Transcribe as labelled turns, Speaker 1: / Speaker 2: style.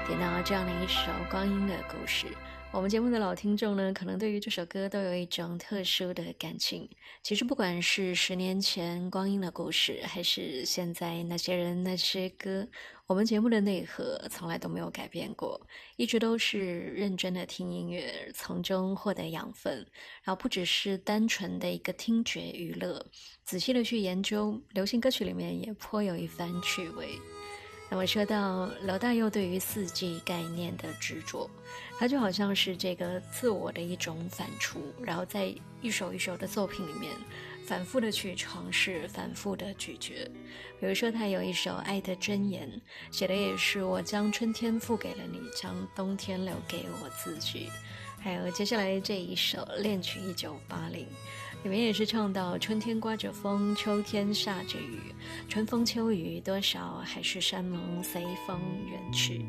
Speaker 1: 点到这样的一首光阴的故事。我们节目的老听众呢，可能对于这首歌都有一种特殊的感情。其实不管是10年前光阴的故事，还是现在那些人那些歌，我们节目的内核从来都没有改变过，一直都是认真的听音乐，从中获得养分，然后不只是单纯的一个听觉娱乐，仔细的去研究流行歌曲里面也颇有一番趣味。那么说到罗大佑对于四季概念的执着，他就好像是这个自我的一种反刍，然后在一首一首的作品里面反复的去尝试，反复的咀嚼。比如说他有一首《爱的箴言》，写的也是我将春天付给了你，将冬天留给我自己。还有接下来这一首《恋曲1980》，里面也是唱到春天刮着风，秋天下着雨，春风秋雨多少还是山盟随风远去。